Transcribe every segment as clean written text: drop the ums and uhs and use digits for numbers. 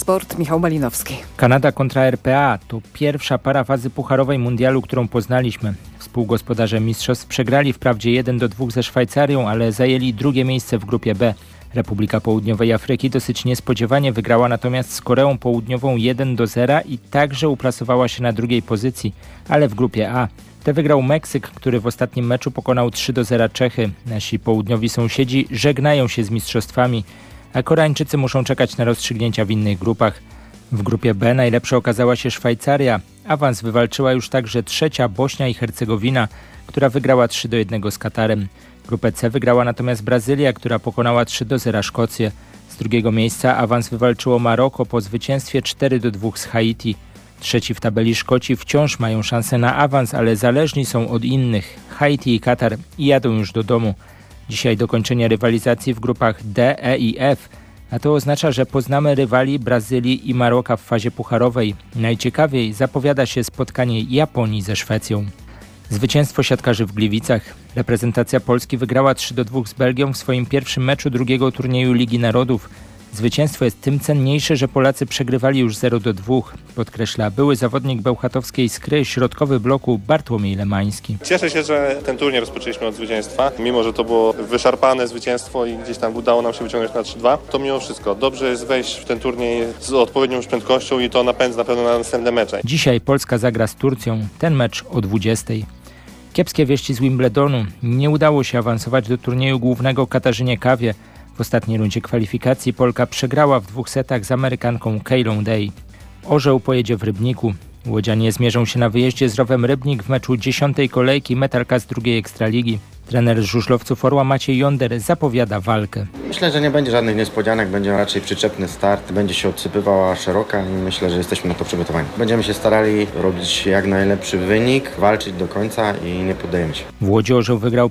Sport, Michał Malinowski. Kanada kontra RPA to pierwsza para fazy pucharowej mundialu, którą poznaliśmy. Współgospodarze mistrzostw przegrali wprawdzie 1-2 ze Szwajcarią, ale zajęli drugie miejsce w grupie B. Republika Południowej Afryki dosyć niespodziewanie wygrała natomiast z Koreą Południową 1-0 i także uplasowała się na drugiej pozycji, ale w grupie A. Tę wygrał Meksyk, który w ostatnim meczu pokonał 3-0 Czechy. Nasi południowi sąsiedzi żegnają się z mistrzostwami, a Koreańczycy muszą czekać na rozstrzygnięcia w innych grupach. W grupie B najlepsza okazała się Szwajcaria. Awans wywalczyła już także trzecia Bośnia i Hercegowina, która wygrała 3-1 z Katarem. Grupę C wygrała natomiast Brazylia, która pokonała 3-0 Szkocję. Z drugiego miejsca awans wywalczyło Maroko po zwycięstwie 4-2 z Haiti. Trzeci w tabeli Szkoci wciąż mają szansę na awans, ale zależni są od innych. Haiti i Katar jadą już do domu. Dzisiaj dokończenie rywalizacji w grupach D, E i F, a to oznacza, że poznamy rywali Brazylii i Maroka w fazie pucharowej. Najciekawiej zapowiada się spotkanie Japonii ze Szwecją. Zwycięstwo siatkarzy w Gliwicach. Reprezentacja Polski wygrała 3-2 z Belgią w swoim pierwszym meczu drugiego turnieju Ligi Narodów. Zwycięstwo jest tym cenniejsze, że Polacy przegrywali już 0-2, podkreśla były zawodnik bełchatowskiej Skry, środkowy bloku Bartłomiej Lemański. Cieszę się, że ten turniej rozpoczęliśmy od zwycięstwa. Mimo że to było wyszarpane zwycięstwo i gdzieś tam udało nam się wyciągnąć na 3-2, to mimo wszystko dobrze jest wejść w ten turniej z odpowiednią już prędkością i to napędza na pewno na następne mecze. Dzisiaj Polska zagra z Turcją, ten mecz o 20. Kiepskie wieści z Wimbledonu. Nie udało się awansować do turnieju głównego Katarzynie Kawie. W ostatniej rundzie kwalifikacji Polka przegrała w 2 setach z Amerykanką Keylą Day. Orzeł pojedzie w Rybniku. Łodzianie zmierzą się na wyjeździe z Rowem Rybnik w meczu 10. kolejki Metalka z drugiej Ekstraligi. Trener żużlowców Orła Maciej Jonder zapowiada walkę. Myślę, że nie będzie żadnych niespodzianek, będzie raczej przyczepny start, będzie się odsypywała szeroka i myślę, że jesteśmy na to przygotowani. Będziemy się starali robić jak najlepszy wynik, walczyć do końca i nie poddajemy się. W Łodzi Orzeł wygrał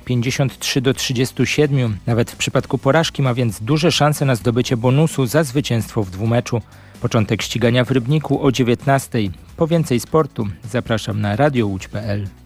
53-37. Nawet w przypadku porażki ma więc duże szanse na zdobycie bonusu za zwycięstwo w dwumeczu. Początek ścigania w Rybniku o 19:00. Po więcej sportu zapraszam na radiołódź.pl.